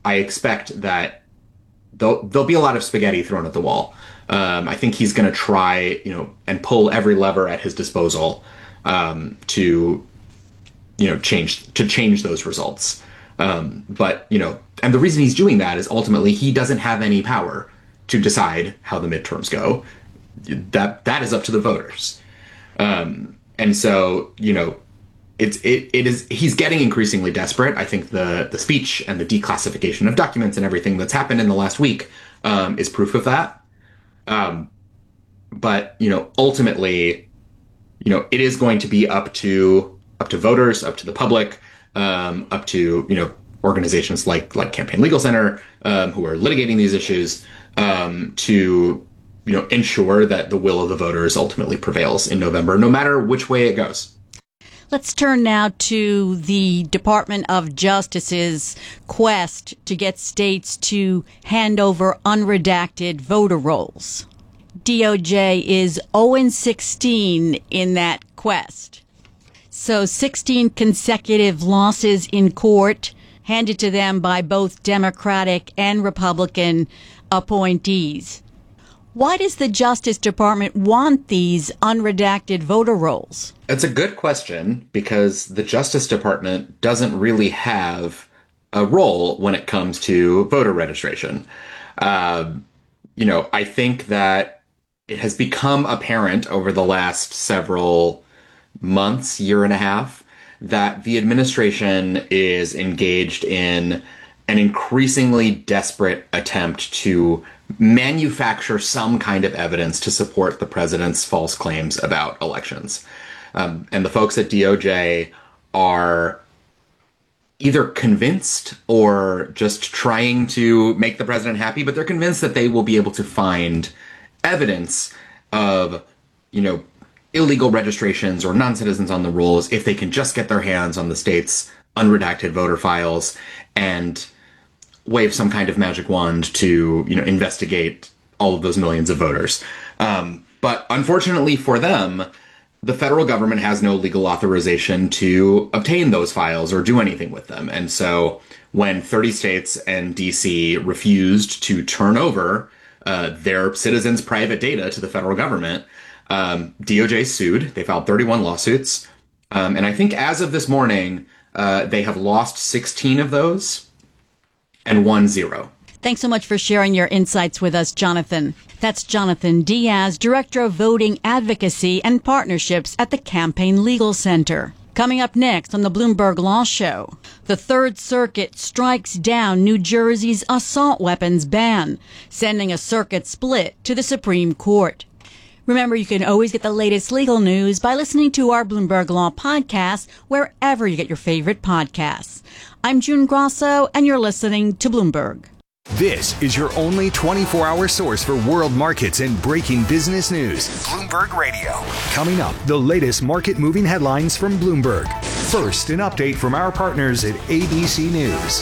I expect that there'll be a lot of spaghetti thrown at the wall. I think he's going to try, and pull every lever at his disposal to change those results. But and the reason he's doing that is ultimately he doesn't have any power to decide how the midterms go. That is up to the voters. And so, he's getting increasingly desperate. I think the speech and the declassification of documents and everything that's happened in the last week is proof of that. But ultimately, it is going to be up to voters, up to the public, up to organizations like Campaign Legal Center, who are litigating these issues, to ensure that the will of the voters ultimately prevails in November, no matter which way it goes. Let's turn now to the Department of Justice's quest to get states to hand over unredacted voter rolls. DOJ is 0-16 in that quest. So 16 consecutive losses in court handed to them by both Democratic and Republican appointees. Why does the Justice Department want these unredacted voter rolls? It's a good question, because the Justice Department doesn't really have a role when it comes to voter registration. I think that it has become apparent over the last several months, year and a half, that the administration is engaged in an increasingly desperate attempt to manufacture some kind of evidence to support the president's false claims about elections. And the folks at DOJ are either convinced or just trying to make the president happy, but they're convinced that they will be able to find evidence of, illegal registrations or non-citizens on the rolls if they can just get their hands on the state's unredacted voter files and wave some kind of magic wand to, investigate all of those millions of voters. But unfortunately for them, the federal government has no legal authorization to obtain those files or do anything with them. And so when 30 states and DC refused to turn over their citizens' private data to the federal government, DOJ sued. They filed 31 lawsuits. And I think as of this morning, they have lost 16 of those and won 0. Thanks so much for sharing your insights with us, Jonathan. That's Jonathan Diaz, Director of Voting Advocacy and Partnerships at the Campaign Legal Center. Coming up next on the Bloomberg Law Show, the Third Circuit strikes down New Jersey's assault weapons ban, sending a circuit split to the Supreme Court. Remember, you can always get the latest legal news by listening to our Bloomberg Law podcast wherever you get your favorite podcasts. I'm June Grosso, and you're listening to Bloomberg. This is your only 24-hour source for world markets and breaking business news. Bloomberg Radio. Coming up, the latest market-moving headlines from Bloomberg. First, an update from our partners at ABC News.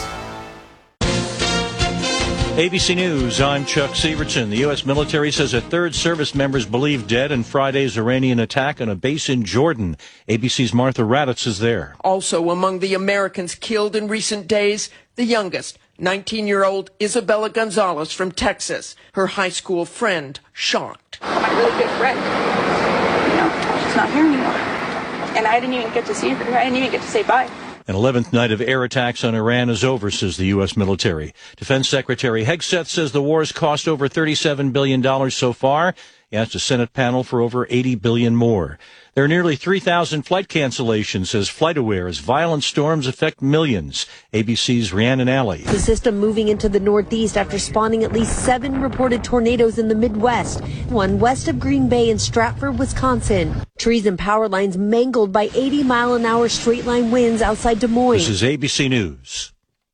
ABC News, I'm Chuck Severson. The U.S. military says a third service member is believed dead in Friday's Iranian attack on a base in Jordan. ABC's Martha Raddatz is there. Also among the Americans killed in recent days, the youngest, 19-year-old Isabella Gonzalez from Texas. Her high school friend shocked. My really good friend, she's not here anymore. And I didn't even get to see her. I didn't even get to say bye. An 11th night of air attacks on Iran is over, says the U.S. military. Defense Secretary Hegseth says the war has cost over $37 billion so far. He asked a Senate panel for over $80 billion more. There are nearly 3,000 flight cancellations, says FlightAware, as violent storms affect millions. ABC's Rhiannon Alley. The system moving into the Northeast after spawning at least 7 reported tornadoes in the Midwest. One west of Green Bay in Stratford, Wisconsin. Trees and power lines mangled by 80-mile-an-hour straight-line winds outside Des Moines. This is ABC News.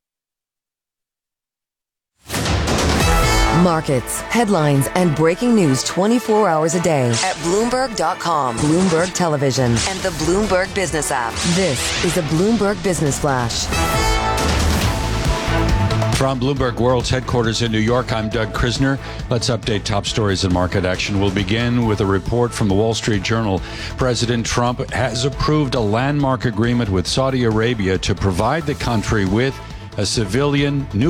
Markets, headlines, and breaking news 24 hours a day at Bloomberg.com, Bloomberg Television, and the Bloomberg Business app. This is a Bloomberg Business Flash. From Bloomberg World's headquarters in New York, I'm Doug Krisner. Let's update top stories in market action. We'll begin with a report from the Wall Street Journal. President Trump has approved a landmark agreement with Saudi Arabia to provide the country with a civilian